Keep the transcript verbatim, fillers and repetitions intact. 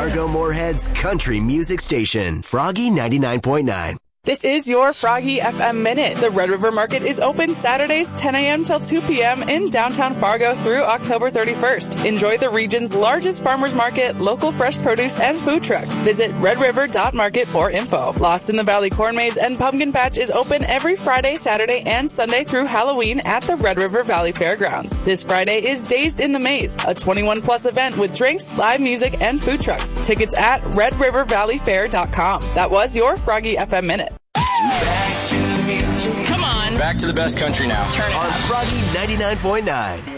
Fargo Moorhead's country music station, Froggy ninety-nine point nine. This is your Froggy F M Minute. The Red River Market is open Saturdays ten a.m. till two p.m. in downtown Fargo through October thirty-first. Enjoy the region's largest farmers market, local fresh produce, and food trucks. Visit red river dot market for info. Lost in the Valley Corn Maze and Pumpkin Patch is open every Friday, Saturday, and Sunday through Halloween at the Red River Valley Fairgrounds. This Friday is Dazed in the Maze, a twenty-one plus event with drinks, live music, and food trucks. Tickets at red river valley fair dot com. That was your Froggy F M Minute. Back to the music. Come on. Back to the best country now. Turn it On up. Froggy ninety-nine point nine.